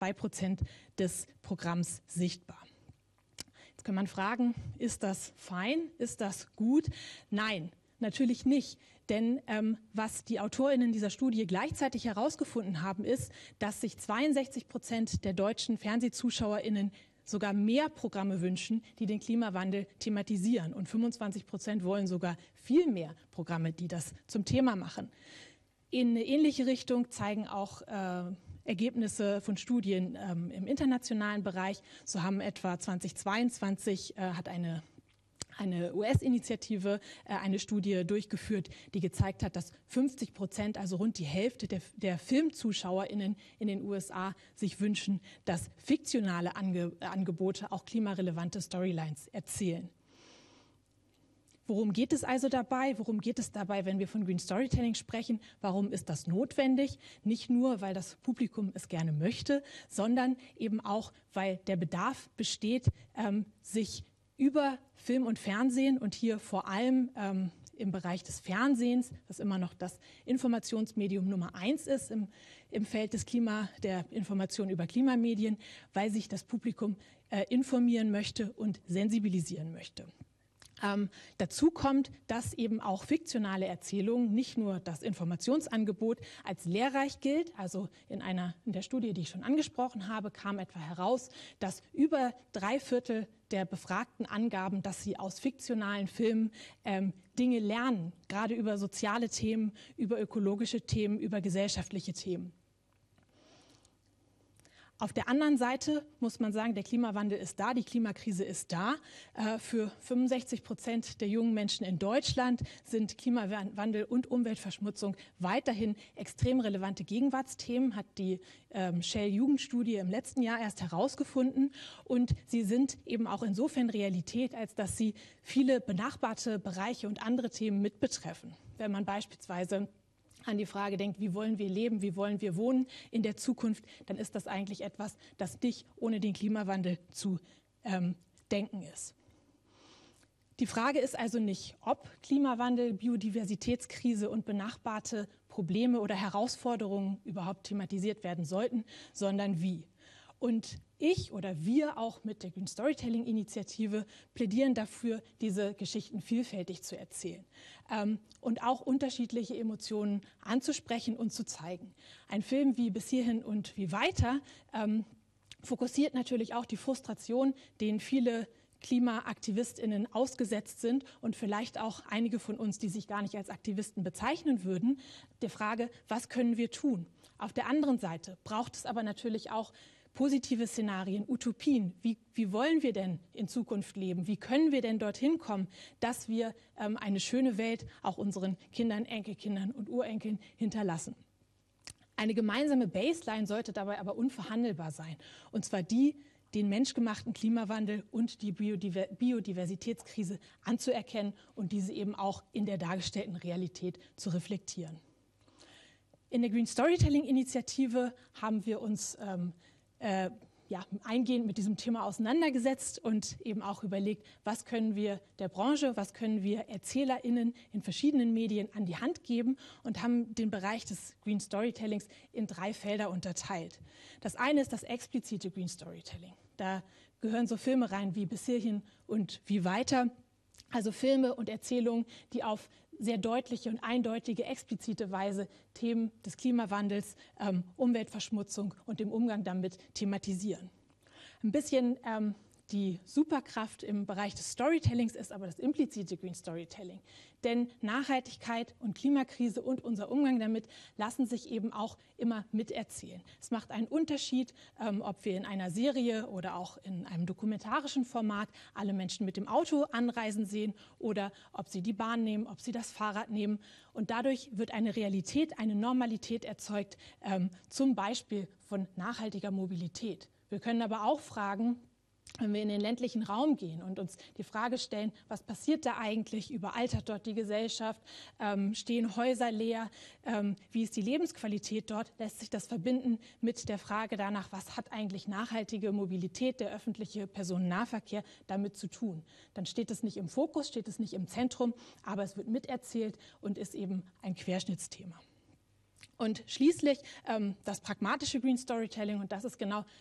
2% des Programms sichtbar. Jetzt kann man fragen, ist das fein? Ist das gut? Nein, natürlich nicht. Denn was die AutorInnen dieser Studie gleichzeitig herausgefunden haben, ist, dass sich 62% der deutschen FernsehzuschauerInnen sogar mehr Programme wünschen, die den Klimawandel thematisieren. Und 25% wollen sogar viel mehr Programme, die das zum Thema machen. In eine ähnliche Richtung zeigen auch Ergebnisse von Studien im internationalen Bereich. So haben etwa 2022 hat eine US-Initiative eine Studie durchgeführt, die gezeigt hat, dass 50%, also rund die Hälfte der FilmzuschauerInnen in den USA sich wünschen, dass fiktionale Angebote auch klimarelevante Storylines erzählen. Worum geht es also dabei? Worum geht es dabei, wenn wir von Green Storytelling sprechen? Warum ist das notwendig? Nicht nur, weil das Publikum es gerne möchte, sondern eben auch, weil der Bedarf besteht, sich über Film und Fernsehen und hier vor allem im Bereich des Fernsehens, was immer noch das Informationsmedium Nummer 1 ist im Feld der Information über Klimamedien, weil sich das Publikum informieren möchte und sensibilisieren möchte. Dazu kommt, dass eben auch fiktionale Erzählungen, nicht nur das Informationsangebot, als lehrreich gilt. Also in der Studie, die ich schon angesprochen habe, kam etwa heraus, dass über 3/4 der Befragten angaben, dass sie aus fiktionalen Filmen Dinge lernen, gerade über soziale Themen, über ökologische Themen, über gesellschaftliche Themen. Auf der anderen Seite muss man sagen, der Klimawandel ist da, die Klimakrise ist da. Für 65% der jungen Menschen in Deutschland sind Klimawandel und Umweltverschmutzung weiterhin extrem relevante Gegenwartsthemen, hat die Shell-Jugendstudie im letzten Jahr erst herausgefunden. Und sie sind eben auch insofern Realität, als dass sie viele benachbarte Bereiche und andere Themen mitbetreffen. Wenn man beispielsweise an die Frage denkt, wie wollen wir leben, wie wollen wir wohnen in der Zukunft, dann ist das eigentlich etwas, das nicht ohne den Klimawandel zu denken ist. Die Frage ist also nicht, ob Klimawandel, Biodiversitätskrise und benachbarte Probleme oder Herausforderungen überhaupt thematisiert werden sollten, sondern wie. Und ich oder wir auch mit der Green Storytelling Initiative plädieren dafür, diese Geschichten vielfältig zu erzählen und auch unterschiedliche Emotionen anzusprechen und zu zeigen. Ein Film wie Bis hierhin und wie weiter fokussiert natürlich auch die Frustration, denen viele KlimaaktivistInnen ausgesetzt sind und vielleicht auch einige von uns, die sich gar nicht als Aktivisten bezeichnen würden, der Frage, was können wir tun? Auf der anderen Seite braucht es aber natürlich auch positive Szenarien, Utopien. Wie wollen wir denn in Zukunft leben? Wie können wir denn dorthin kommen, dass wir eine schöne Welt auch unseren Kindern, Enkelkindern und Urenkeln hinterlassen? Eine gemeinsame Baseline sollte dabei aber unverhandelbar sein. Und zwar die, den menschgemachten Klimawandel und die Biodiversitätskrise anzuerkennen und diese eben auch in der dargestellten Realität zu reflektieren. In der Green Storytelling Initiative haben wir uns eingehend mit diesem Thema auseinandergesetzt und eben auch überlegt, was können wir der Branche, was können wir ErzählerInnen in verschiedenen Medien an die Hand geben und haben den Bereich des Green Storytellings in 3 Felder unterteilt. Das eine ist das explizite Green Storytelling. Da gehören so Filme rein wie Bis hierhin und wie weiter. Also Filme und Erzählungen, die auf sehr deutliche und eindeutige, explizite Weise Themen des Klimawandels, Umweltverschmutzung und dem Umgang damit thematisieren. Ein bisschen die Superkraft im Bereich des Storytellings ist aber das implizite Green Storytelling. Denn Nachhaltigkeit und Klimakrise und unser Umgang damit lassen sich eben auch immer miterzählen. Es macht einen Unterschied, ob wir in einer Serie oder auch in einem dokumentarischen Format alle Menschen mit dem Auto anreisen sehen oder ob sie die Bahn nehmen, ob sie das Fahrrad nehmen. Und dadurch wird eine Realität, eine Normalität erzeugt, zum Beispiel von nachhaltiger Mobilität. Wir können aber auch fragen, wenn wir in den ländlichen Raum gehen und uns die Frage stellen, was passiert da eigentlich, überaltert dort die Gesellschaft, stehen Häuser leer, wie ist die Lebensqualität dort, lässt sich das verbinden mit der Frage danach, was hat eigentlich nachhaltige Mobilität, der öffentliche Personennahverkehr damit zu tun. Dann steht es nicht im Fokus, steht es nicht im Zentrum, aber es wird miterzählt und ist eben ein Querschnittsthema. Und schließlich das pragmatische Green Storytelling, und das ist genau